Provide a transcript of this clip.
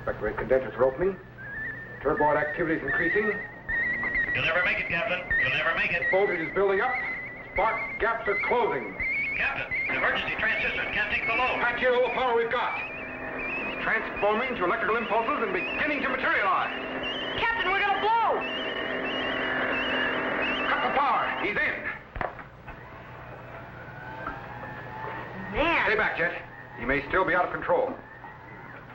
Spectre rate condensers are opening. Turboid activity is increasing. You'll never make it, Captain. You'll never make it. Voltage is building up. Spark gaps are closing. Captain, the emergency transistors can't take the load. Patch here all the power we've got. Transforming to electrical impulses and beginning to materialize. Captain, we're gonna blow! Cut the power. He's in. Man. Stay back, Jet. He may still be out of control.